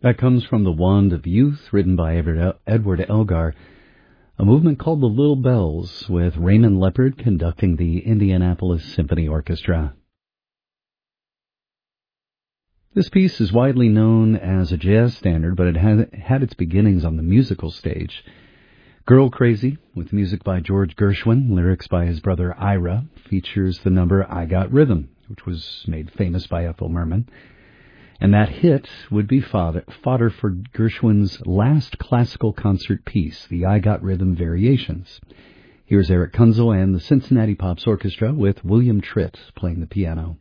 That comes from The Wand of Youth, written by Edward Elgar, a movement called the Little Bells, with Raymond Leppard conducting the Indianapolis Symphony Orchestra. This piece is widely known as a jazz standard, but it had its beginnings on the musical stage. Girl Crazy, with music by George Gershwin, lyrics by his brother Ira, features the number I Got Rhythm, which was made famous by Ethel Merman. And that hit would be fodder for Gershwin's last classical concert piece, the I Got Rhythm Variations. Here's Eric Kunzel and the Cincinnati Pops Orchestra with William Tritt playing the piano.